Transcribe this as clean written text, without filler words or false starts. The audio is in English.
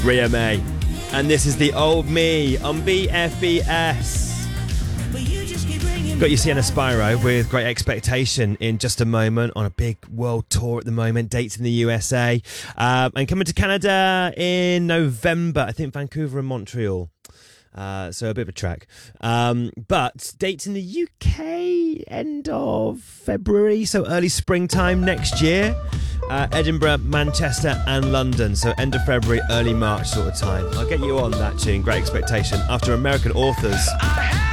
Ria May. And this is The Old Me on BFBS. Got you Sienna Spyro with Great Expectation in just a moment on a big world tour at the moment. Dates in the USA. And coming to Canada in November. I think Vancouver and Montreal. So a bit of a track. But dates in the UK, end of February, so early springtime next year. Edinburgh, Manchester and London, so end of February, early March sort of time. I'll get you on that tune, Great Expectation, after American Authors.